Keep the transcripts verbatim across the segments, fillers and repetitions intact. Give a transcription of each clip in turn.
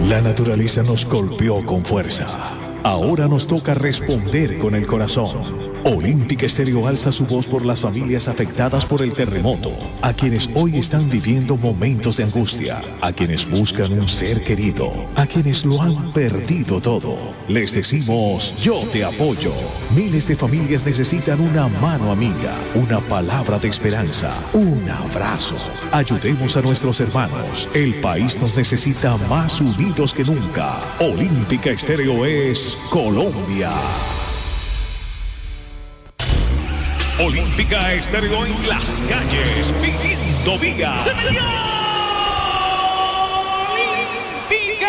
La naturaleza nos golpeó con fuerza. Ahora nos toca responder con el corazón. Olímpica Estéreo alza su voz por las familias afectadas por el terremoto, a quienes hoy están viviendo momentos de angustia, a quienes buscan un ser querido, a quienes lo han perdido todo. Les decimos, yo te apoyo. Miles de familias necesitan una mano amiga, una palabra de esperanza, un abrazo. Ayudemos a nuestros hermanos. El país nos necesita más unidos que nunca. Olímpica Estéreo es Colombia. Olímpica Estéreo en las calles, pidiendo vía. Olímpica.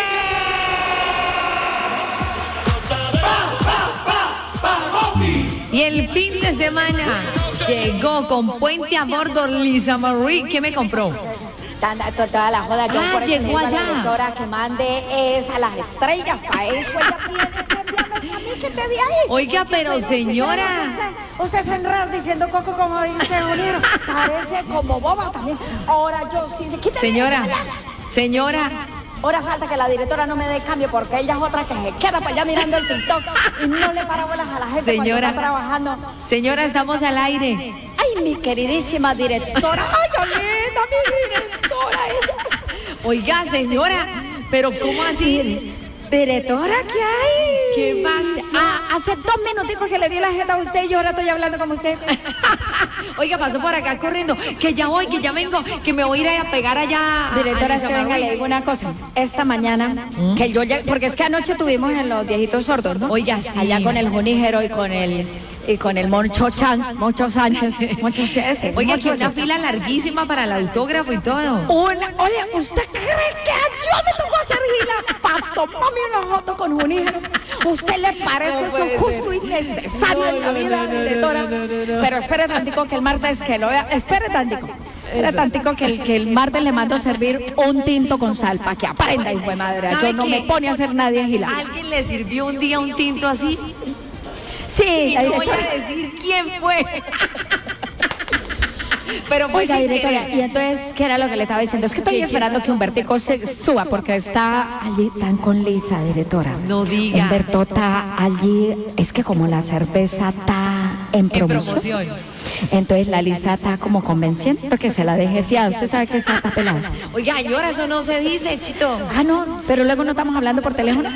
Y el fin de semana llegó con puente a bordo Lisa Marie. ¿Qué me compró? Toda la joda, yo ah, por eso llegó le digo allá. a la directora que mande es a las estrellas, para eso ella tiene que enviarme a mí que te de ahí. Oiga, pero, pero señora. Usted, usted se enreda diciendo coco como dice Boniro, parece como boba también. Ahora yo sí se quita. Señora, señora. Ahora falta que la directora no me dé cambio porque ella es otra que se queda para allá mirando el TikTok y no le para bolas a la gente señora, cuando está trabajando. Señora, estamos al aire. Ay, mi queridísima directora. Ay, qué linda, mi directora. Ella. Oiga, señora, pero ¿cómo así? Directora, ¿qué hay? ¿Qué pasa? Ah, hace dos minuticos que le vi la agenda a usted y yo ahora estoy hablando con usted. Oiga, pasó por acá corriendo, que ya voy, que ya vengo, que me voy a ir a pegar allá. Directora, es que venga, le digo una cosa. Esta mañana, ¿Mm? que yo ya, porque es que anoche tuvimos en los viejitos sordos, ¿no? Oiga, sí. Allá con el Juníjero y con el... Y con el Moncho Chance, Moncho Sánchez, Moncho César. Oiga, que una fila larguísima para el autógrafo y todo. Una, oye, ¿usted cree que yo me tocó hacer fila para tomarme una foto con Juníjero? ¿Usted le parece no eso justo y necesario no, en la vida, no, no, directora? No, no, no, no. Pero espere tantico que el martes que lo vea. Espere tantico. Espere tantico que el, que el martes le mando a servir un tinto con sal para que aprenda, hijo de madre. Yo no me pone a hacer nadie gila. ¿Alguien le sirvió un día un tinto así? Sí, y no voy a decir quién fue. Pero fue Oiga, sin directora, querer. y entonces, ¿qué era lo que le estaba diciendo? Es que estoy sí, esperando que Humbertico se suba porque está allí tan con Lisa, directora. No diga. Humberto está allí, es que como la cerveza está en promoción. En promoción. Entonces la Lisa está como convenciendo porque se la deje fiada. Usted sabe que está pelada. Oiga, señora, eso no se dice, Chito. Ah, no, pero luego no estamos hablando por teléfono.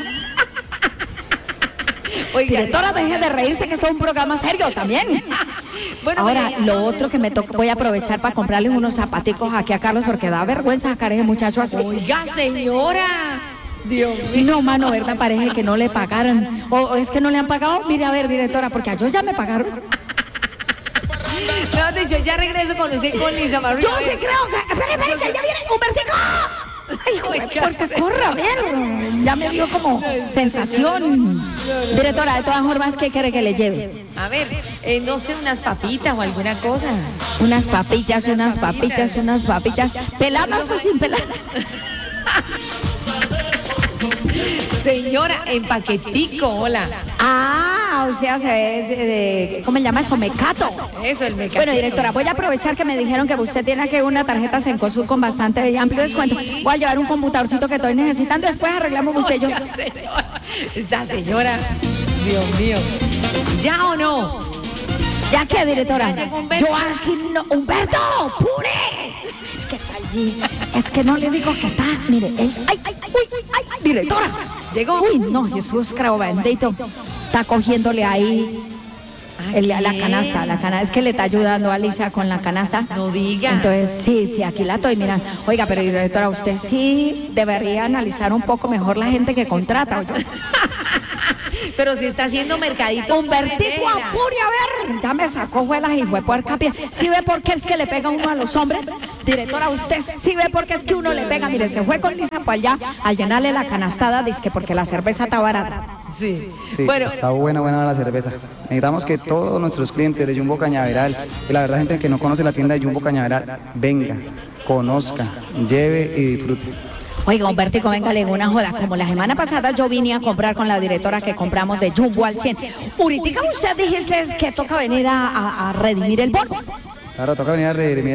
Oiga, directora, deje de reírse que esto es un programa serio también. Bueno, ahora, bueno, lo entonces... otro que me toca, voy a aprovechar para comprarle unos zapaticos aquí a Carlos porque da vergüenza sacar a ese muchacho así. Oiga, señora. Dios mío. No, mano, ¿verdad? Parece que no le pagaran. O, o es que no le han pagado. Mire, a ver, directora, porque a yo ya me pagaron. No, de hecho, ya regreso con usted con Lisa Marie. Yo sí creo que... Espere, espere, que ya viene Humbertico. Ay, porque corra, a ver, ya me dio como sensación. Directora, de todas formas, ¿qué quiere que le lleve? A ver, eh, no sé, unas papitas o alguna cosa. Unas papitas, unas papitas, unas papitas. ¿Peladas o sin pelar? Señora, en paquetico, hola. Ah, o sea, se ve, se, de, ¿cómo se llama eso? Mecato. Eso, el mecato. Bueno, directora, voy a aprovechar que me dijeron que usted tiene aquí una tarjeta Cencosud con bastante amplio descuento. Voy a llevar un computadorcito que estoy necesitando, después arreglamos usted y yo. Esta señora, Dios mío. ¿Ya o no? ¿Ya qué, directora? Yo aquí no... ¡Humberto! ¡Pure! Es que está allí. Es que no le digo que está. Mire, él... ¡Ay, ay, uy, ay! ¡Directora! Llegó. Uy, no, Jesús, creo bendito. Está cogiéndole ahí el, la canasta, la canasta. Es que le está ayudando a Alicia con la canasta. No diga. Entonces, sí, sí, aquí la estoy mirando. Oiga, pero directora, usted sí debería analizar un poco mejor la gente que contrata. ¿Oye? Pero si está haciendo mercadito. Humbertico, apure, a ver. Ya me sacó juelas y fue puerca pie. ¿Sí ve por qué es que le pega uno a los hombres? Directora, usted sí ve por qué es que uno le pega. Mire, se fue con Lisa para allá al llenarle la canastada, dice porque la cerveza está barata. Sí. Sí, bueno, está buena, buena la cerveza. Necesitamos que todos nuestros clientes de Jumbo Cañaveral, y la verdad, gente que no conoce la tienda de Jumbo Cañaveral, venga, conozca, lleve y disfrute. Oiga, Humbertico, venga, le digo una joda. Como la semana pasada yo vine a comprar con la directora que compramos de Jumbo al cien. Ahorita usted dijiste que toca venir a, a, a redimir el bono. Claro, toca venir a redimir